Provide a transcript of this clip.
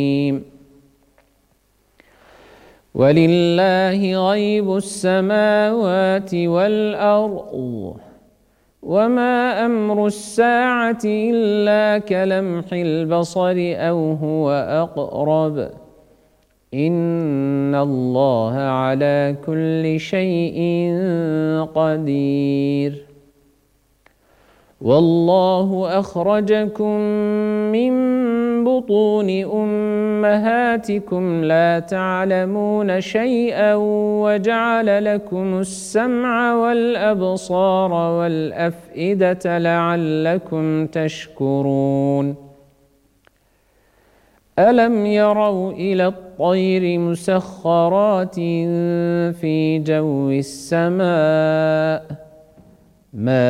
ولله غيب السماوات والأرض وما أمر الساعة إلا كلمح البصر أو هو أقرب إن الله على كل شيء قدير والله أخرجكم من بطون أمهاتكم لا تعلمون شيئا وجعل لكم السمع والأبصار والأفئدة لعلكم تشكرون ألم يروا إلى الطير مسخرات في جو السماء ما